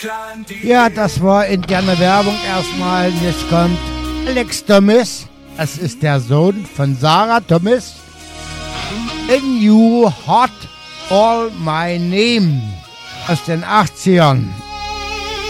Ja, das war interne Werbung erstmal. Jetzt kommt Alex Thomas. Das ist der Sohn von Sarah Thomas. In You Hot All My Name aus den 80ern.